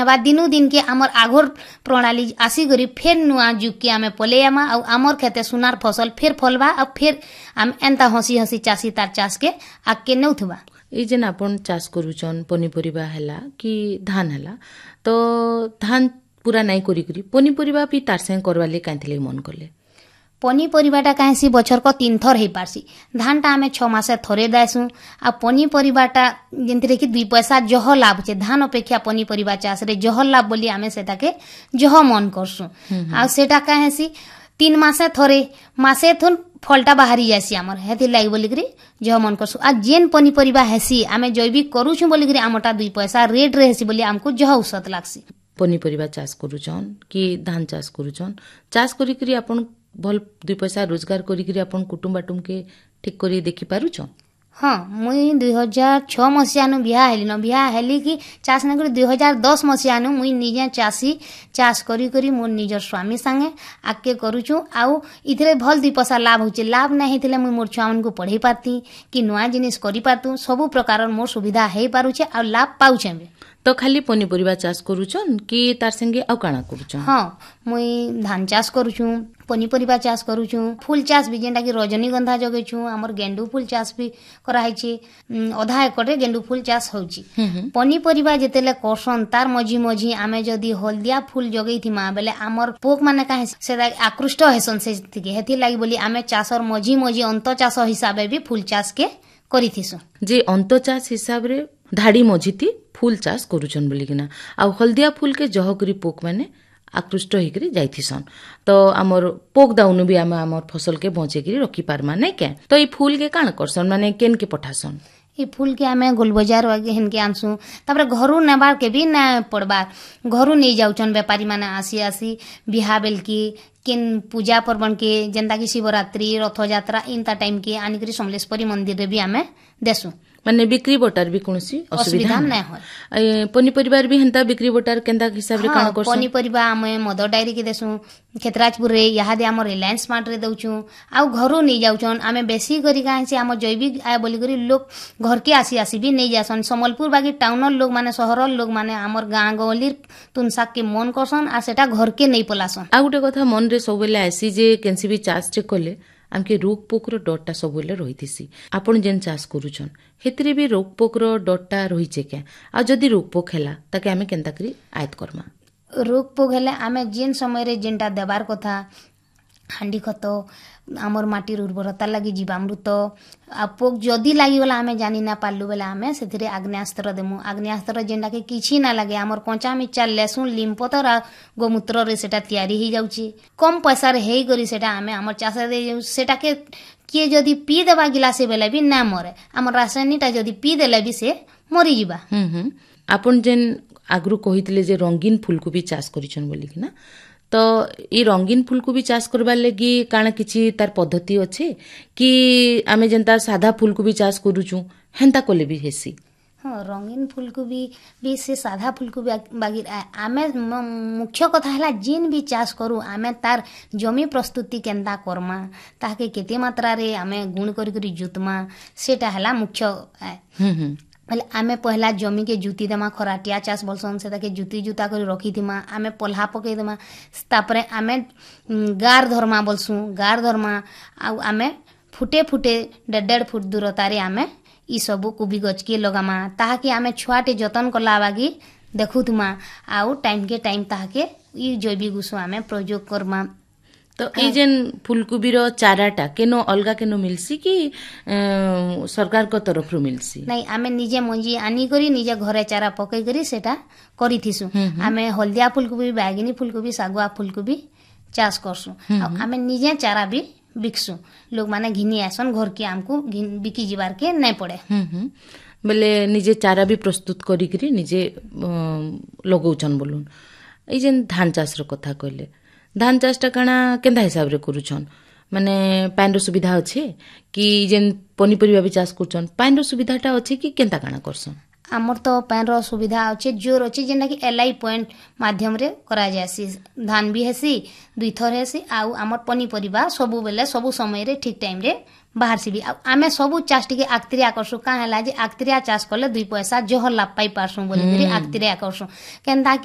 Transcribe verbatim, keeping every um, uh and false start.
हेबा दिनू दिन के आमर आघर प्रणाली आसी करी फेर नुआ जुग के आमे पलेयामा आ आमर खेते सुनार फसल फेर फलबा आ फेर आम एंता हसी हसी चासी तार चाष के आके नउथबा। ई जेन आपण चाष करूचन पनीपरिबा हैला कि धान हैला तो धान पूरा नाई करी करी पनीपरिबा भी तार संग करवाले कांथिले मन कले। पनीपरिबाटा काहेसी बछर को तीन थर हे पारसी धानटा आमे छ मासे थरे दाइसु आ पनीपरिबाटा जेंतिरे कि दुई पैसा जह लाभ छे धान अपेक्षा पनीपरिबा चाष रे जह लाभ बोली आमे सेटाके जह मन करसु आ सेटा काहेसी तीन मासे थरे मासे थुन फलटा बाहरी जासी आमर हेति लागि बोली करी जह मन करसु आ जेन पनीपरिबा हेसी आमे जैविक करूछु बोली करी आमटा दुई पैसा रेट रे हेसी बोली हमको जह औसत लागसी। पनीपरिबा चाष करूचन कि धान चाष करूचन चाष करी करी आपण भल दुई पैसा रोजगार करी करी आपण कुटुंब बाटुम के ठीक करी देखि पारुचन। हाँ मुई दुई हजार छ मसीहा नु बिहा हेली न बिहा हेली कि चाष न करी दुई हजार दस मसीहा नु मुई निजे चाषी चाष करी करी मोर निजर स्वामी संगे आके करूछु आउ इथरे भल दुई पैसा लाभ होचे लाभ नै हेतिले मुई मोर छुआ मन को पढ़ी पाती कि नुआ जिनिस करी पातु सब प्रकार मोर सुविधा हे पारुचे आ लाभ पाउछे बे। तो खाली पनीपरिबा चाष करूचन कि तार संगे आउ काना करूचन। हाँ मुई धान चाष करूछु पनीपरिबा चाष करूछु फूल चाष भी जेंटा कि रजनीगंधा जगेछु हमर गेंडू फूल चाष भी कराइछि अधा एकड़ रे गेंडू फूल चाष होउछि। पनीपरिबा जेतेले करसन तार मझी मझी आमे जदी हलदिया फूल जगैथिमा बेले हमर पोक माने काहे सेदा आकृष्ट हेसन से थिके हेथि लागि बोली आमे चाषर मझी मझी अंत चाष हिसाबे भी फूल चाष के करिथिसु जे अंत चाष हिसाब रे धाड़ी मझीती फूल चाष करूचन बोली किना आ हलदिया फूल के जह करी पोक माने आकृष्ट होइकरी जाइथिसन तो हमर पोक दाउनु भी हम हमर फसल के बचे करी रखी पारमा नै के तो ई फूल के कान करसन माने केन के पठासन ई फूल के हमें गोल बाजार वागे हेन के आनसु तापर घरु नेबार के भी ना पड़बार घरु नै जाउचन व्यापारी माने आसी आसी बिहा बेल की किन पूजा पर्वण के जेंदा की शिवरात्रि रथ यात्रा इनता टाइम के आनिकरी समलेश्वरी मंदिर रे भी हमें देसु माने बिक्री बटार भी कोनसी असुविधा नै होय। पनीपरिबार भी हेंता बिक्री बटार केंदा हिसाब रे काना करसन पनीपरिबा हमें मदर डायरी के देसु खेतराजपुर रे यहादे हमर रिलायंस मार्ट रे दउछु आउ घरो नै जाउचन आमे बेसी करी काहे से हमर जैविक आय बोली करी लोग घर के आसी आसी भी नै जासन समलपुर बागी टाउनर लोग माने शहरर लोग माने हमर गां गवलीर तुनसाक के मन करसन आ सेटा घर के नै पलासन। आ गुटे कथा मन रे सबले आसी जे केनसी भी चाष चे कले आमके रोग पोकर डरटा सबले रहिथिसी आपण जेन चाष करूछन हेतरे भी रोग पोकर डरटा रहिचे के आ जदी रोग पोक हैला ताके आमे केनता करी आयत करमा रोग पोक हैला आमे जेन समय रे जेनटा देबार कथा हांडी खत आमर माटीर उर्वरता लगी जीवामृत आ पोक जदी लागि गला आमे जानि ना पालु बेला आमे सेथिरे आग्नेयास्त्र देमु आग्नेयास्त्र जेनटा के किछि ना लागे आमर कंचा मिर्चा लहसुन लीमपतर आ गोमूत्र रे सेटा तयारी ही जाउची कम पैसा रे हेई करी सेटा आमे आमर चाष दे जाउ सेटा के किए जदी पी देबा गिलासे बेला भी ना मरे आमर रासायनिकटा जदी पी देले भी से मरि जिबा। हम हम आपण जेन आगरु कहितले जे रंगीन फूल को भी चाष करिछन बोली कि ना तो ई रंगीन फूल को भी चाष करबा लगी काना किछि तार पद्धति अच्छे कि आमे जेंता सादा फूल को भी चाष करूछु हेंता कोले भी हेसी। हाँ रंगीन फूल को भी भी से सादा फूल को भी बागी आमे मुख्य कथा हला जेन भी चाष करू आमे तार जमी प्रस्तुति केंदा करमा ताके केते मात्रा रे आमे गुण करी करी जुतमा सेटा हला मुख्य हम हम मतलब आमे पहला जमी के जुती देमा खराटिया चाष बोलसन से ताके जुती जुता करी रखी थिमा आमे पल्हा पके देमा तापरे आमे गार धरमा बोलसु गार धरमा आ आमे फुटे फुटे डेढ़ डेढ़ फुट दूरता रे आमे ई सबु को भी गच के लगामा ताकि आमे छुआटे जतन कला बागी देखुतमा आउ टाइम के टाइम ताके ई जैविक गुसु आमे प्रयोग करमा। तो ए जेन फूलकोबी रो चाराटा केनो अलगा केनो मिलसी कि सरकार को तरफ रो मिलसी नहीं आमे निजे मंजी आनी करी निजे घरे चारा पकई करी सेटा करिथिसु आमे हलदिया फूलकोबी बैगनी फूलकोबी सागुआ फूलकोबी चाष करसु आमे निजे चारा भी बिकसु लोग माने घिनी आसन घर के हमको बिकी जिबार के नै पड़े बेले निजे चारा भी प्रस्तुत करी करी निजे लगौछन बोलुन। ए जेन धान चाष रो कथा कहले धान चाषटा काना केंदा हिसाब रे करूछन माने पानी रो सुविधा अच्छे कि जेन पनीपरिबा भी चाष करूछन पानी रो सुविधाटा अच्छे कि केंता काना करसन आमर तो पानी रो सुविधा अच्छे जोर अच्छे जेना कि एलआई पॉइंट माध्यम रे करा जासी धान भी हेसी दुई थर हेसी आउ आमर पनीपरिबा सबु बेले सबु समय रे ठीक टाइम रे बाहर सी भी आमे सबु चाष टिके आक्तिरिया करसु का हला जे आक्तिरिया चाष करले दुई पैसा जह लाभ पाई पारसु बोली आक्तिरिया करसु केंदा